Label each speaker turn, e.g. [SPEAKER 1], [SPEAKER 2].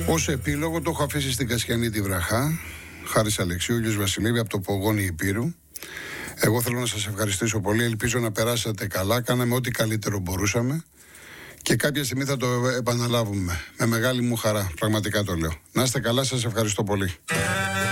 [SPEAKER 1] Ως επίλογο το έχω αφήσει στην Κασιανή τη Βραχά, Χάρης Αλεξίου, Γιώργος Βασιλεύη από το Πογόνι Υπήρου. Εγώ θέλω να σας ευχαριστήσω πολύ. Ελπίζω να περάσατε καλά. Κάναμε ό,τι καλύτερο μπορούσαμε. Και κάποια στιγμή θα το επαναλάβουμε. Με μεγάλη μου χαρά. Πραγματικά το λέω. Να είστε καλά, σας ευχαριστώ πολύ.